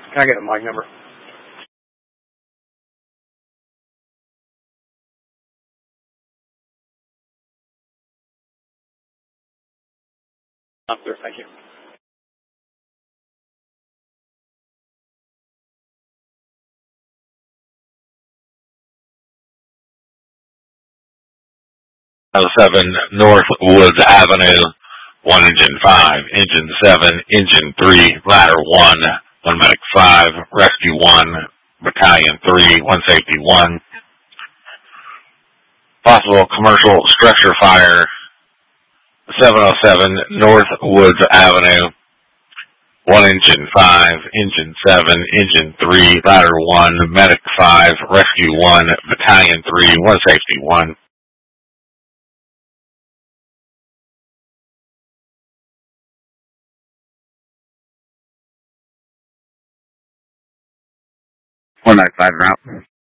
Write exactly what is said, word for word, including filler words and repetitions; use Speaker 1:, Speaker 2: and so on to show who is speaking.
Speaker 1: Can I get a mic number? Up there, thank you.
Speaker 2: oh seven North Woods Avenue, one engine five, engine seven, engine three, ladder one, one medic five, rescue one, battalion three, one safety one. Possible commercial structure fire, seven oh seven North Woods Avenue, one engine five, engine seven, engine three, ladder one, medic five, rescue one, battalion three, one safety one. one ninety-five route.